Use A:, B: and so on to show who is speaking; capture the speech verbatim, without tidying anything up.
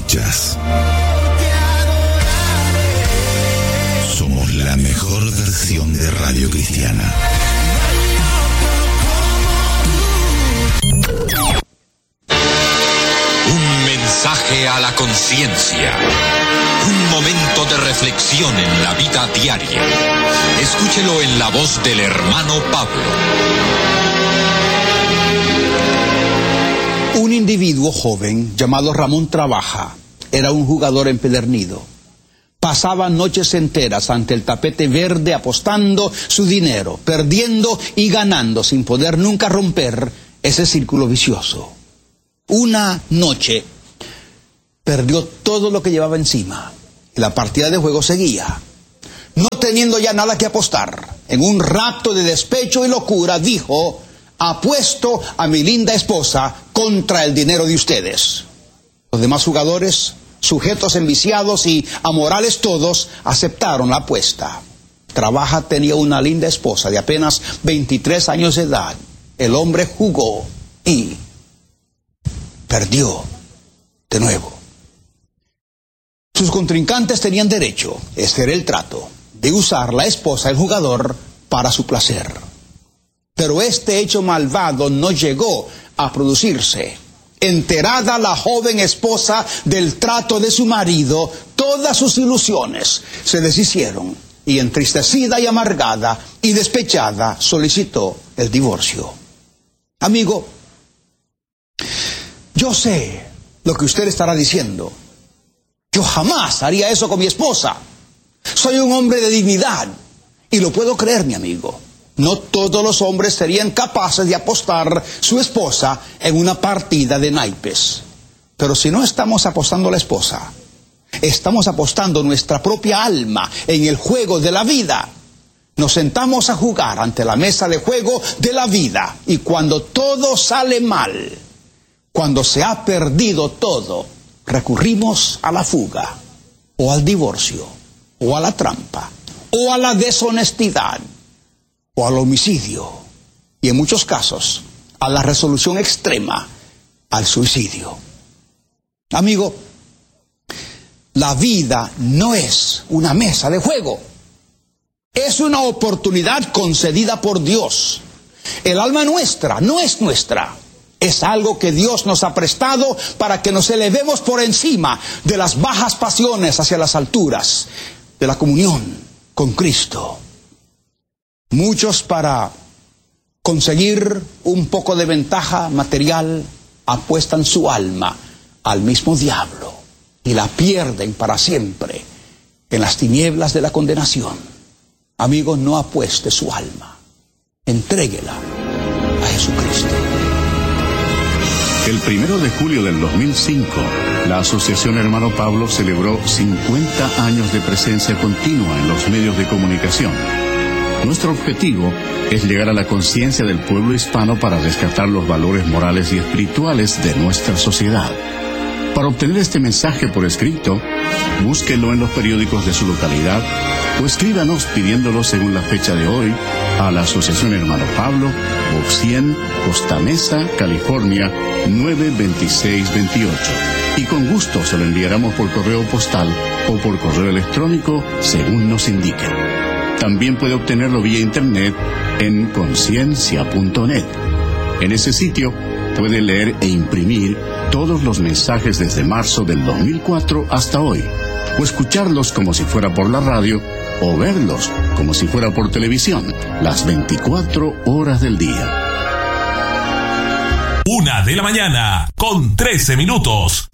A: escuchas. Somos la mejor versión de Radio Cristiana.
B: Un mensaje a la conciencia. Un momento de reflexión en la vida diaria. Escúchelo en la voz del hermano Pablo.
C: Un individuo joven llamado Ramón Trabaja era un jugador empedernido. Pasaba noches enteras ante el tapete verde apostando su dinero, perdiendo y ganando sin poder nunca romper ese círculo vicioso. Una noche perdió todo lo que llevaba encima y la partida de juego seguía. No teniendo ya nada que apostar, en un rapto de despecho y locura dijo: apuesto a mi linda esposa contra el dinero de ustedes. Los demás jugadores, sujetos enviciados y amorales todos, aceptaron la apuesta. Trabaja tenía una linda esposa de apenas veintitrés años de edad. El hombre jugó y perdió de nuevo. Sus contrincantes tenían derecho, este era el trato, de usar la esposa del jugador para su placer. Pero este hecho malvado no llegó a producirse. Enterada la joven esposa del trato de su marido, todas sus ilusiones se deshicieron y entristecida y amargada y despechada solicitó el divorcio. Amigo, yo sé lo que usted estará diciendo. Yo jamás haría eso con mi esposa. Soy un hombre de dignidad y lo puedo creer, mi amigo. No todos los hombres serían capaces de apostar su esposa en una partida de naipes. Pero si no estamos apostando a la esposa, estamos apostando nuestra propia alma en el juego de la vida. Nos sentamos a jugar ante la mesa de juego de la vida y cuando todo sale mal, cuando se ha perdido todo, recurrimos a la fuga, o al divorcio, o a la trampa, o a la deshonestidad, o al homicidio, y en muchos casos, a la resolución extrema, al suicidio. Amigo, la vida no es una mesa de juego. Es una oportunidad concedida por Dios. El alma nuestra no es nuestra. Es algo que Dios nos ha prestado para que nos elevemos por encima de las bajas pasiones hacia las alturas de la comunión con Cristo. Muchos, para conseguir un poco de ventaja material, apuestan su alma al mismo diablo y la pierden para siempre en las tinieblas de la condenación. Amigo, no apueste su alma, entréguela a Jesucristo.
D: El primero de julio del dos mil cinco, la Asociación Hermano Pablo celebró cincuenta años de presencia continua en los medios de comunicación. Nuestro objetivo es llegar a la conciencia del pueblo hispano para rescatar los valores morales y espirituales de nuestra sociedad. Para obtener este mensaje por escrito, búsquelo en los periódicos de su localidad o escríbanos pidiéndolo según la fecha de hoy a la Asociación Hermano Pablo, Box cien, Costa Mesa, California, nueve veintiséis veintiocho. Y con gusto se lo enviaremos por correo postal o por correo electrónico según nos indiquen. También puede obtenerlo vía internet en conciencia punto net. En ese sitio puede leer e imprimir todos los mensajes desde marzo del dos mil cuatro hasta hoy, o escucharlos como si fuera por la radio, o verlos como si fuera por televisión, las veinticuatro horas del día.
E: Una de la mañana, con trece minutos.